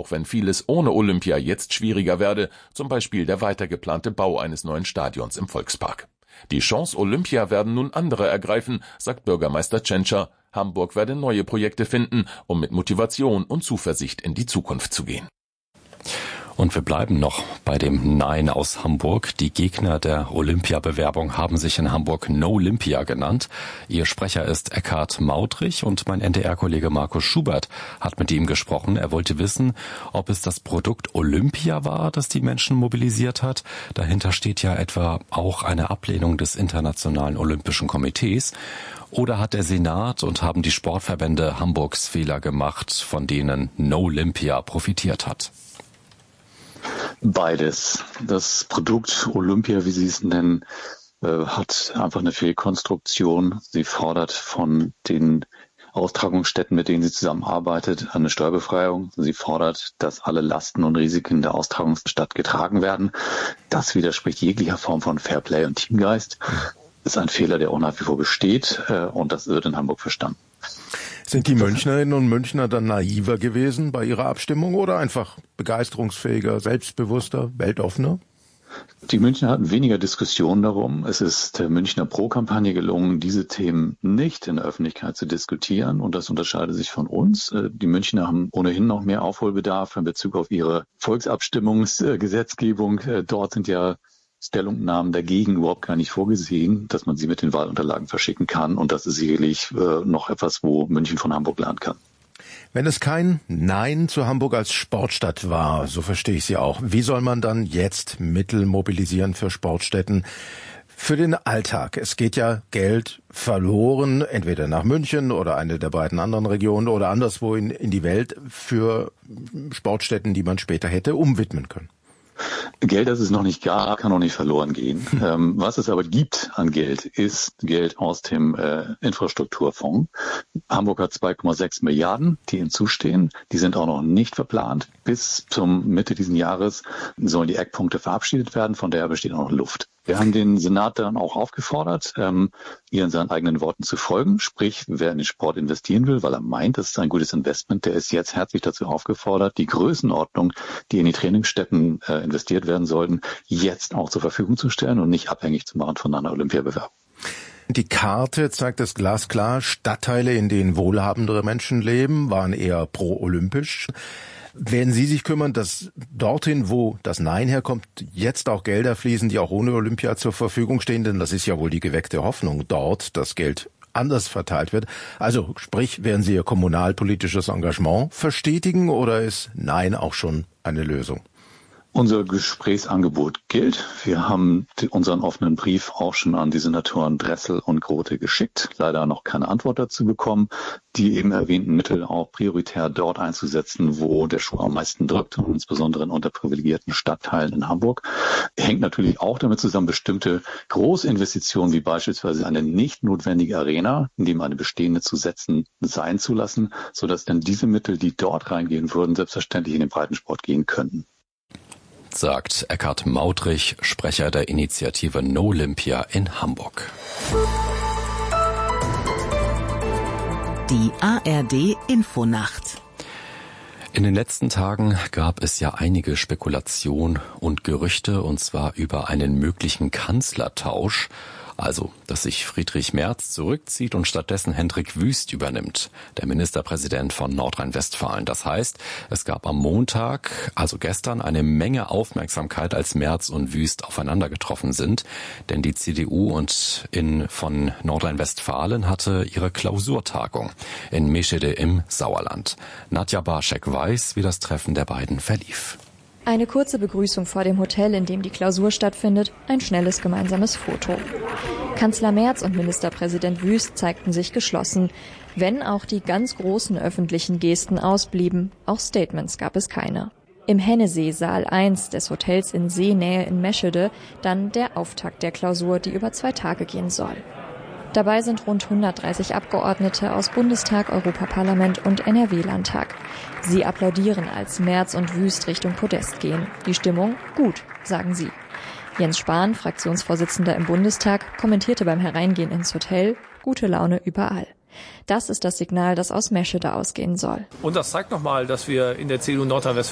auch wenn vieles ohne Olympia jetzt schwieriger werde, zum Beispiel der weiter geplante Bau eines neuen Stadions im Volkspark. Die Chance Olympia werden nun andere ergreifen, sagt Bürgermeister Tschentscher. Hamburg werde neue Projekte finden, um mit Motivation und Zuversicht in die Zukunft zu gehen. Und wir bleiben noch bei dem Nein aus Hamburg. Die Gegner der Olympiabewerbung haben sich in Hamburg No-Lympia genannt. Ihr Sprecher ist Eckhard Mautrich und mein NDR-Kollege Markus Schubert hat mit ihm gesprochen. Er wollte wissen, ob es das Produkt Olympia war, das die Menschen mobilisiert hat. Dahinter steht ja etwa auch eine Ablehnung des Internationalen Olympischen Komitees. Oder hat der Senat und haben die Sportverbände Hamburgs Fehler gemacht, von denen No-Lympia profitiert hat? Beides. Das Produkt Olympia, wie Sie es nennen, hat einfach eine Fehlkonstruktion. Sie fordert von den Austragungsstätten, mit denen sie zusammenarbeitet, eine Steuerbefreiung. Sie fordert, dass alle Lasten und Risiken der Austragungsstadt getragen werden. Das widerspricht jeglicher Form von Fairplay und Teamgeist. Das ist ein Fehler, der auch nach wie vor besteht, und das wird in Hamburg verstanden. Sind die Münchnerinnen und Münchner dann naiver gewesen bei ihrer Abstimmung oder einfach begeisterungsfähiger, selbstbewusster, weltoffener? Die Münchner hatten weniger Diskussionen darum. Es ist der Münchner Pro-Kampagne gelungen, diese Themen nicht in der Öffentlichkeit zu diskutieren. Und das unterscheidet sich von uns. Die Münchner haben ohnehin noch mehr Aufholbedarf in Bezug auf ihre Volksabstimmungsgesetzgebung. Dort sind ja Stellungnahmen dagegen überhaupt gar nicht vorgesehen, dass man sie mit den Wahlunterlagen verschicken kann. Und das ist sicherlich noch etwas, wo München von Hamburg lernen kann. Wenn es kein Nein zu Hamburg als Sportstadt war, so verstehe ich Sie auch, wie soll man dann jetzt Mittel mobilisieren für Sportstätten, für den Alltag? Es geht ja Geld verloren, entweder nach München oder eine der beiden anderen Regionen oder anderswo in die Welt für Sportstätten, die man später hätte umwidmen können. Geld, das es noch nicht gab, kann auch nicht verloren gehen. Was es aber gibt an Geld, ist Geld aus dem Infrastrukturfonds. Hamburg hat 2,6 Milliarden, die ihm zustehen. Die sind auch noch nicht verplant. Bis zum Mitte dieses Jahres sollen die Eckpunkte verabschiedet werden. Von daher besteht auch noch Luft. Wir haben den Senat dann auch aufgefordert, ihr in seinen eigenen Worten zu folgen. Sprich, wer in den Sport investieren will, weil er meint, das ist ein gutes Investment, der ist jetzt herzlich dazu aufgefordert, die Größenordnung, die in die Trainingsstätten investiert werden sollten, jetzt auch zur Verfügung zu stellen und nicht abhängig zu machen von einer Olympiabewerbung. Die Karte zeigt es glasklar. Stadtteile, in denen wohlhabendere Menschen leben, waren eher pro-olympisch. Werden Sie sich kümmern, dass dorthin, wo das Nein herkommt, jetzt auch Gelder fließen, die auch ohne Olympia zur Verfügung stehen? Denn das ist ja wohl die geweckte Hoffnung, dort das Geld anders verteilt wird. Also sprich, werden Sie Ihr kommunalpolitisches Engagement verstetigen oder ist Nein auch schon eine Lösung? Unser Gesprächsangebot gilt. Wir haben unseren offenen Brief auch schon an die Senatoren Dressel und Grote geschickt. Leider noch keine Antwort dazu bekommen. Die eben erwähnten Mittel auch prioritär dort einzusetzen, wo der Schuh am meisten drückt, und insbesondere in unterprivilegierten Stadtteilen in Hamburg. Hängt natürlich auch damit zusammen, bestimmte Großinvestitionen wie beispielsweise eine nicht notwendige Arena, in dem eine bestehende zu setzen, sein zu lassen, sodass dann diese Mittel, die dort reingehen würden, selbstverständlich in den Breitensport gehen könnten. Sagt Eckhard Mautrich, Sprecher der Initiative No-Lympia in Hamburg. Die ARD Infonacht. In den letzten Tagen gab es ja einige Spekulationen und Gerüchte, und zwar über einen möglichen Kanzlertausch. Also, dass sich Friedrich Merz zurückzieht und stattdessen Hendrik Wüst übernimmt, der Ministerpräsident von Nordrhein-Westfalen. Das heißt, es gab am Montag, also gestern, eine Menge Aufmerksamkeit, als Merz und Wüst aufeinander getroffen sind. Denn die CDU von Nordrhein-Westfalen hatte ihre Klausurtagung in Meschede im Sauerland. Nadja Barschek weiß, wie das Treffen der beiden verlief. Eine kurze Begrüßung vor dem Hotel, in dem die Klausur stattfindet, ein schnelles gemeinsames Foto. Kanzler Merz und Ministerpräsident Wüst zeigten sich geschlossen, wenn auch die ganz großen öffentlichen Gesten ausblieben, auch Statements gab es keine. Im Hennessee Saal 1 des Hotels in Seenähe in Meschede dann der Auftakt der Klausur, die über 2 Tage gehen soll. Dabei sind rund 130 Abgeordnete aus Bundestag, Europaparlament und NRW-Landtag. Sie applaudieren, als Merz und Wüst Richtung Podest gehen. Die Stimmung gut, sagen sie. Jens Spahn, Fraktionsvorsitzender im Bundestag, kommentierte beim Hereingehen ins Hotel: gute Laune überall. Das ist das Signal, das aus Meschede ausgehen soll. Und das zeigt nochmal, dass wir in der CDU Nordrhein-Westfalen